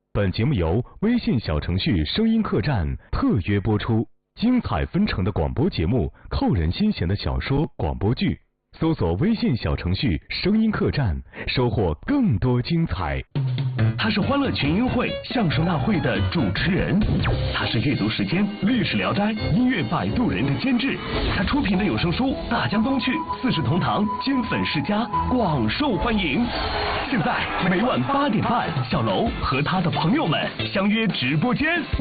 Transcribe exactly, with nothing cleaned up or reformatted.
本节目由微信小程序声音客栈特约播出，精彩纷呈的广播节目，扣人心弦的小说、广播剧，搜索微信小程序声音客栈，收获更多精彩。 他是欢乐群英会相声大会的主持人，他是阅读时间、历史聊斋、音乐摆渡人的监制，他出品的有声书《大江东去》《四世同堂》《金粉世家》广受欢迎。现在每晚八点半，小楼和他的朋友们相约直播间。